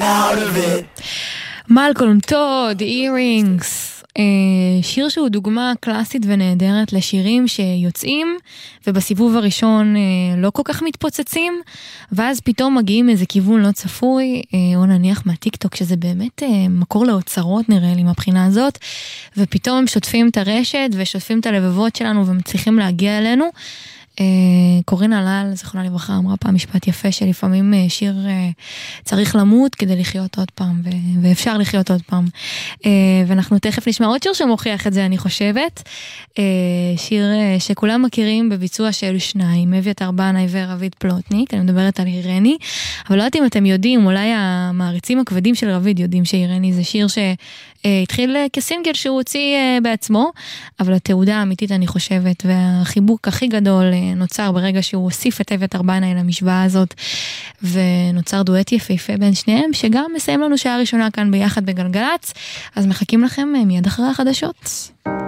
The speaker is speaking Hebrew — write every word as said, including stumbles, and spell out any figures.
out of it. מלקולם טוד, Earrings. שיר שהוא דוגמה קלאסית ונהדרת לשירים שיוצאים ובסיבוב הראשון לא כל כך מתפוצצים, ואז פתאום מגיעים איזה כיוון לא צפוי, או נניח מהטיקטוק, שזה באמת מקור לאוצרות נראה לי מהבחינה הזאת, ופתאום הם שוטפים את הרשת ושוטפים את הלבבות שלנו ומצליחים להגיע אלינו. קורין הלל, זכרונה לברכה, אמרה פעם משפט יפה שלפעמים שיר צריך למות כדי לחיות עוד פעם, ואפשר לחיות עוד פעם. ואנחנו תכף נשמע עוד שיר שמוכיח את זה, אני חושבת. שיר שכולם מכירים בביצוע של שניים, אביתר בנאי ורביד פלוטניק, אני מדברת על אירני, אבל לא יודעת אם אתם יודעים, אולי המעריצים הכבדים של רביד יודעים שאירני זה שיר שהתחיל כסינגל שהוא הוציא בעצמו, אבל התעודה האמיתית אני חושבת, והחיבוק הכי גדול נוצר ברגע שהוא הוסיף את אביתר בנאי למשוואה הזאת, ונוצר דואט יפהפה בין שניהם, שגם מסיים לנו שעה ראשונה כאן ביחד בגלגלץ, אז מחכים לכם מיד אחרי החדשות.